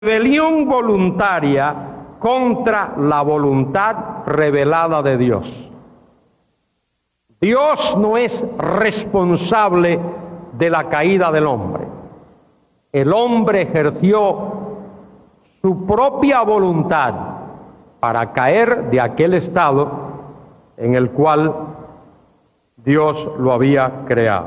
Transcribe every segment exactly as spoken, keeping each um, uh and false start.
rebelión voluntaria contra la voluntad revelada de Dios. Dios no es responsable de la caída del hombre. El hombre ejerció su propia voluntad para caer de aquel estado en el cual Dios lo había creado.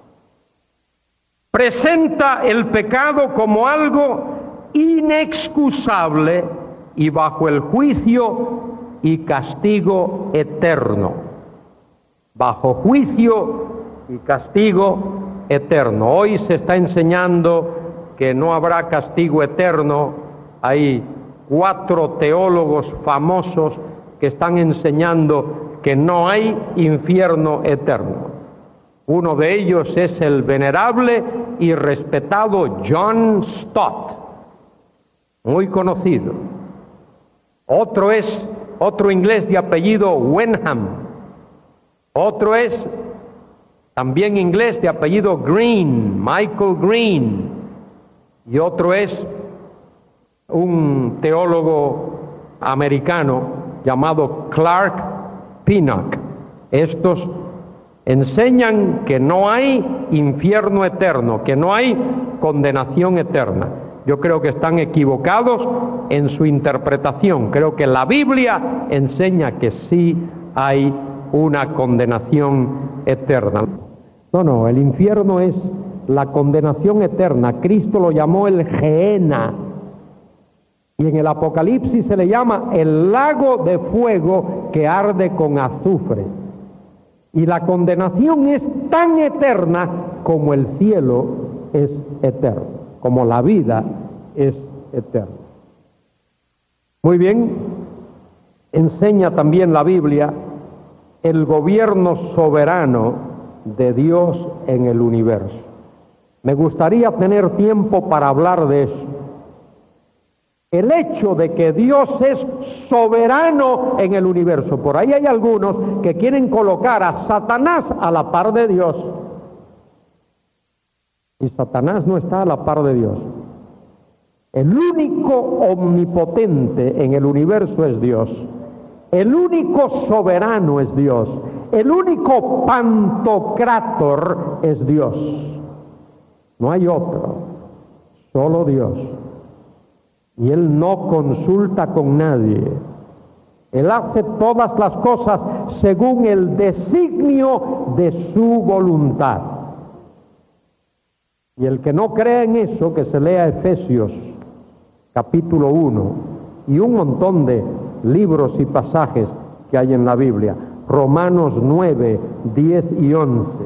Presenta el pecado como algo inexcusable y bajo el juicio y castigo eterno. Bajo juicio y castigo eterno. Hoy se está enseñando que no habrá castigo eterno. Hay cuatro teólogos famosos que están enseñando que no hay infierno eterno. Uno de ellos es el venerable y respetado John Stott, muy conocido. Otro es otro inglés de apellido Wenham. Otro es también inglés de apellido Green, Michael Green. Y otro es un teólogo americano llamado Clark Pinnock. Estos enseñan que no hay infierno eterno, que no hay condenación eterna. Yo creo que están equivocados en su interpretación. Creo que la Biblia enseña que sí hay una condenación eterna. No, no, el infierno es la condenación eterna. Cristo lo llamó el Gehenna. Y en el Apocalipsis se le llama el lago de fuego que arde con azufre. Y la condenación es tan eterna como el cielo es eterno, como la vida es eterna. Muy bien, enseña también la Biblia el gobierno soberano de Dios en el universo. Me gustaría tener tiempo para hablar de eso. El hecho de que Dios es soberano en el universo. Por ahí hay algunos que quieren colocar a Satanás a la par de Dios. Y Satanás no está a la par de Dios. El único omnipotente en el universo es Dios. El único soberano es Dios. El único pantocrátor es Dios. No hay otro, solo Dios. Y Él no consulta con nadie. Él hace todas las cosas según el designio de su voluntad. Y el que no cree en eso, que se lea Efesios capítulo uno y un montón de libros y pasajes que hay en la Biblia. Romanos nueve, diez y once.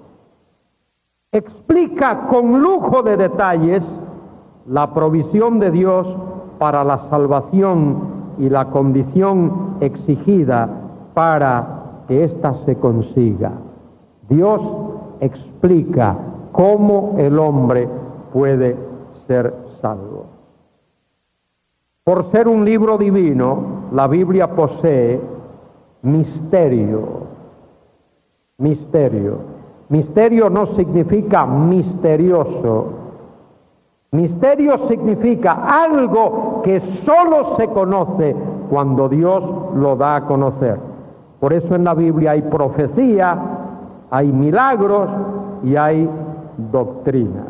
Explica con lujo de detalles la provisión de Dios para la salvación y la condición exigida para que ésta se consiga. Dios explica cómo el hombre puede ser salvo. Por ser un libro divino, la Biblia posee misterio. Misterio. Misterio no significa misterioso. Misterio significa algo que solo se conoce cuando Dios lo da a conocer. Por eso en la Biblia hay profecía, hay milagros y hay doctrina.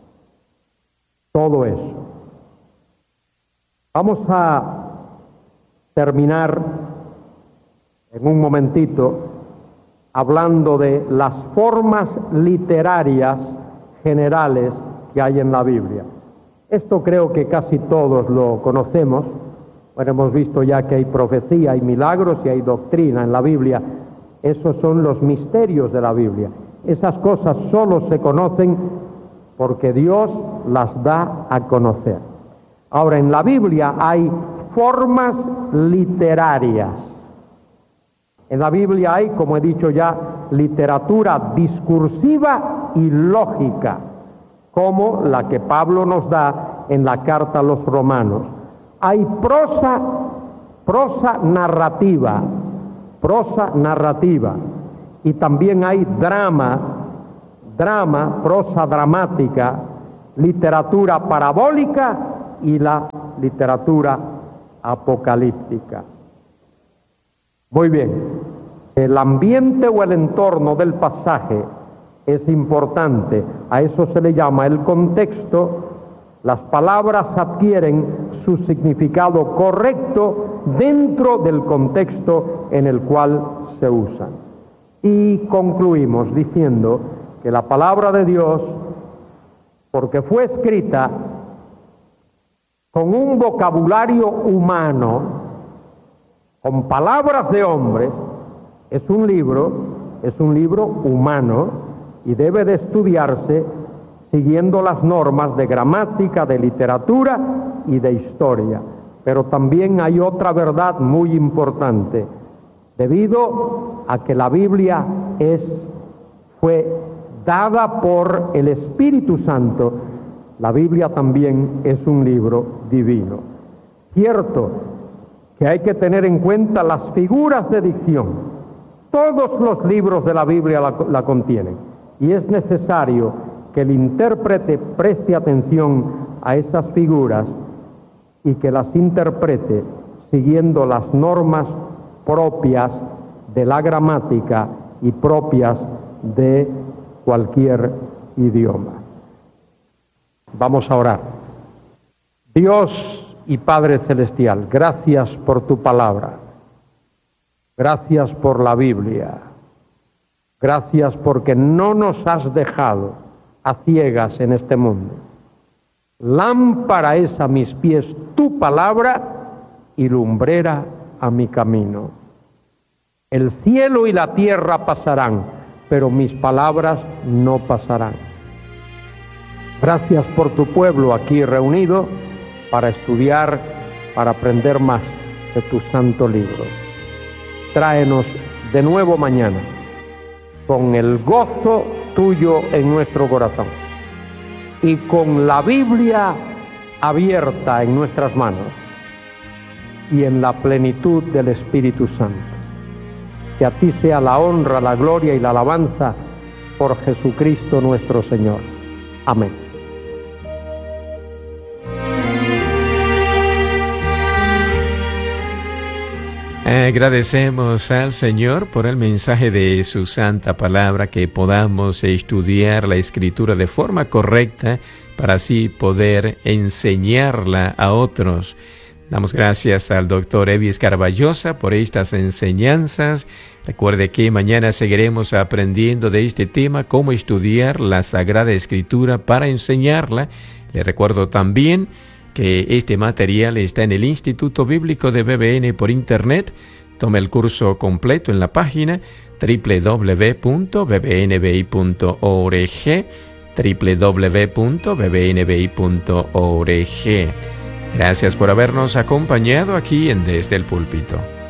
Todo eso. Vamos a terminar en un momentito hablando de las formas literarias generales que hay en la Biblia. Esto creo que casi todos lo conocemos. Bueno, hemos visto ya que hay profecía, hay milagros y hay doctrina en la Biblia. Esos son los misterios de la Biblia. Esas cosas solo se conocen porque Dios las da a conocer. Ahora, en la Biblia hay formas literarias. En la Biblia hay, como he dicho ya, literatura discursiva y lógica, como la que Pablo nos da en la carta a los romanos. Hay prosa, prosa narrativa, prosa narrativa, y también hay drama, drama, prosa dramática, literatura parabólica y la literatura apocalíptica. Muy bien, el ambiente o el entorno del pasaje es importante, a eso se le llama el contexto. Las palabras adquieren su significado correcto dentro del contexto en el cual se usan. Y concluimos diciendo que la palabra de Dios, porque fue escrita con un vocabulario humano, con palabras de hombres, es un libro, es un libro humano y debe de estudiarse siguiendo las normas de gramática, de literatura y de historia. Pero también hay otra verdad muy importante. Debido a que la Biblia es, fue dada por el Espíritu Santo, la Biblia también es un libro divino. Cierto que hay que tener en cuenta las figuras de dicción. Todos los libros de la Biblia la, la contienen. Y es necesario que el intérprete preste atención a esas figuras y que las interprete siguiendo las normas propias de la gramática y propias de cualquier idioma. Vamos a orar. Dios y Padre Celestial, gracias por tu palabra, gracias por la Biblia, gracias porque no nos has dejado a ciegas en este mundo. Lámpara es a mis pies tu palabra y lumbrera a mi camino. El cielo y la tierra pasarán, pero mis palabras no pasarán. Gracias por tu pueblo aquí reunido para estudiar, para aprender más de tu santo libro. Tráenos de nuevo mañana con el gozo tuyo en nuestro corazón y con la Biblia abierta en nuestras manos y en la plenitud del Espíritu Santo. Que a ti sea la honra, la gloria y la alabanza por Jesucristo nuestro Señor. Amén. Agradecemos al Señor por el mensaje de su santa palabra, que podamos estudiar la Escritura de forma correcta para así poder enseñarla a otros. Damos gracias al doctor Evis Carballosa por estas enseñanzas. Recuerde que mañana seguiremos aprendiendo de este tema, cómo estudiar la Sagrada Escritura para enseñarla. Le recuerdo también que este material está en el Instituto Bíblico de B B N por internet. Tome el curso completo en la página doble u doble u doble u punto b b n b i punto org, doble u doble u doble u punto b b n b i punto org. Gracias por habernos acompañado aquí en Desde el Púlpito.